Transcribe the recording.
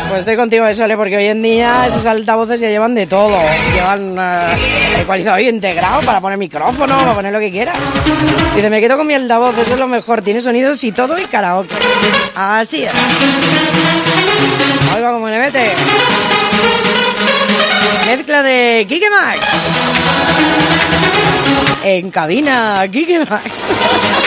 Pues estoy contigo de Sole, porque hoy en día esos altavoces ya llevan de todo. Llevan ecualizador integrado para poner micrófono, para poner lo que quieras. Dice, me quedo con mi altavoz, eso es lo mejor. Tiene sonidos y todo y karaoke. Así es. Oiga, como le mete. Mezcla de Kike Max. En cabina, Kike Max.